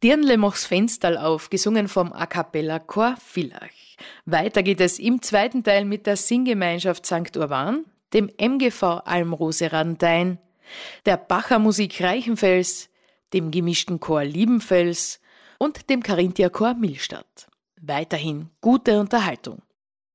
Dirnle mach's Fensterl auf, gesungen vom A Cappella Chor Villach. Weiter geht es im zweiten Teil mit der Singgemeinschaft St. Urban, dem MGV Almrose Randein, der Bacher Musik Reichenfels, dem gemischten Chor Liebenfels und dem Carinthiachor Millstatt. Weiterhin gute Unterhaltung.